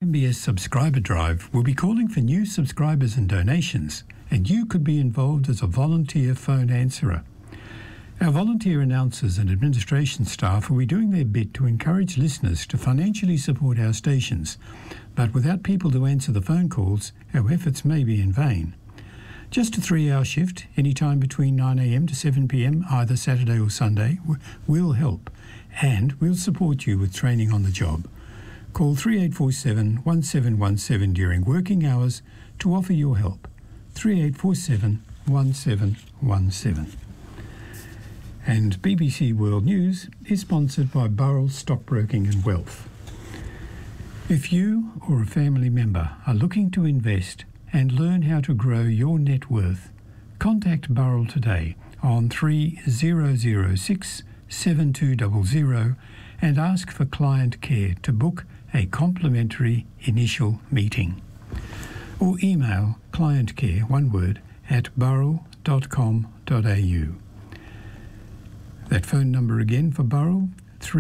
MBS Subscriber Drive will be calling for new subscribers and donations, and you could be involved as a volunteer phone answerer. Our volunteer announcers and administration staff will be doing their bit to encourage listeners to financially support our stations, but without people to answer the phone calls, our efforts may be in vain. Just a 3-hour shift, any time between 9 a.m. to 7 p.m, either Saturday or Sunday, will help, and we'll support you with training on the job. Call 3847 1717 during working hours to offer your help. 3847 1717. And BBC World News is sponsored by Burrell Stockbroking and Wealth. If you or a family member are looking to invest and learn how to grow your net worth, contact Burrell today on 3006 7200 and ask for client care to book a complimentary initial meeting. Or email clientcare, one word, at burrell.com.au. That phone number again for Burrell,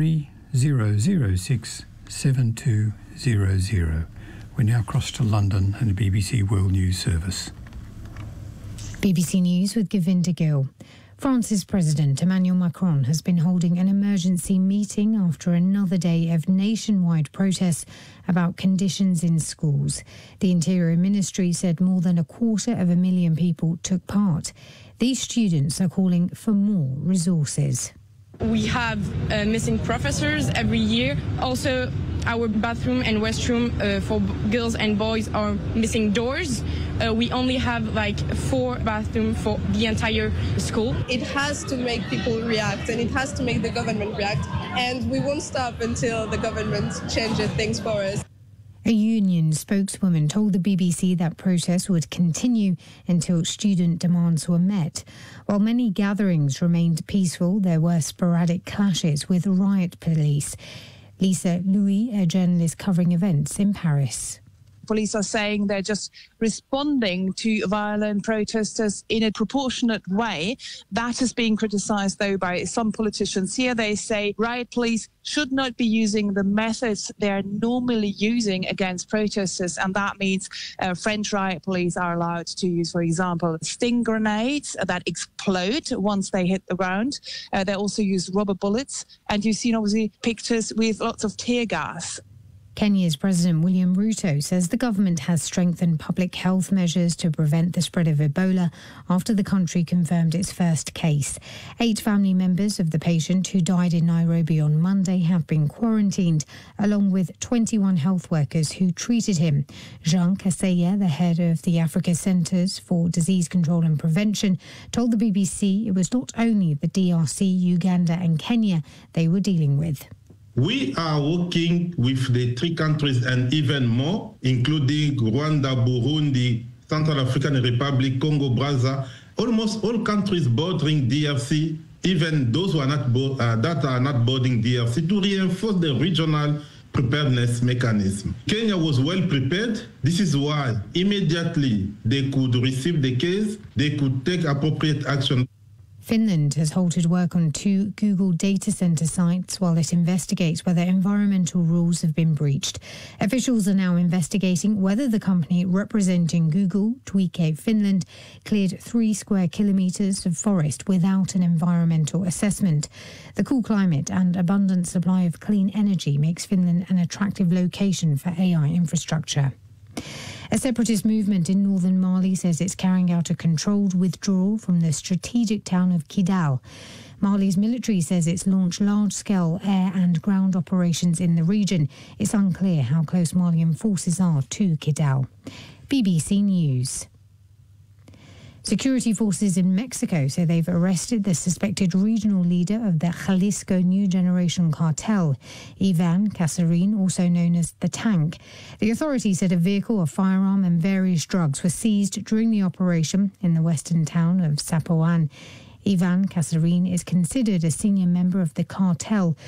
3006 7200. We now cross to London and the BBC World News Service. BBC News with Govinda Gill. France's President Emmanuel Macron has been holding an emergency meeting after another day of nationwide protests about conditions in schools. The Interior Ministry said more than 250,000 people took part. These students are calling for more resources. We have missing professors every year. Also, our bathroom and restroom for girls and boys are missing doors. We only have like 4 bathrooms for the entire school. It has to make people react, and it has to make the government react. And we won't stop until the government changes things for us. A union spokeswoman told the BBC that protests would continue until student demands were met. While many gatherings remained peaceful, there were sporadic clashes with riot police. Lisa Louis, a journalist covering events in Paris. Police are saying they're just responding to violent protesters in a proportionate way. That is being criticised, though, by some politicians here. They say riot police should not be using the methods they're normally using against protesters, and that means French riot police are allowed to use, for example, sting grenades that explode once they hit the ground. They also use rubber bullets, and you've seen, obviously, pictures with lots of tear gas. Kenya's President William Ruto says the government has strengthened public health measures to prevent the spread of Ebola after the country confirmed its first case. 8 family members of the patient who died in Nairobi on Monday have been quarantined, along with 21 health workers who treated him. Jean Kaseya, the head of the Africa Centres for Disease Control and Prevention, told the BBC it was not only the DRC, Uganda and Kenya they were dealing with. We are working with the 3 countries and even more, including Rwanda, Burundi, Central African Republic, Congo, Brazza, almost all countries bordering DRC, even those who are not that are not bordering DRC, to reinforce the regional preparedness mechanism. Kenya was well prepared. This is why immediately they could receive the case, they could take appropriate action. Finland has halted work on 2 Google data center sites while it investigates whether environmental rules have been breached. Officials are now investigating whether the company representing Google, Tweekay Finland, cleared 3 square kilometres of forest without an environmental assessment. The cool climate and abundant supply of clean energy makes Finland an attractive location for AI infrastructure. A separatist movement in northern Mali says it's carrying out a controlled withdrawal from the strategic town of Kidal. Mali's military says it's launched large-scale air and ground operations in the region. It's unclear how close Malian forces are to Kidal. BBC News. Security forces in Mexico say they've arrested the suspected regional leader of the Jalisco New Generation cartel, Ivan Casarin, also known as the Tank. The authorities said a vehicle, a firearm and various drugs were seized during the operation in the western town of Zapopan. Ivan Casarin is considered a senior member of the cartel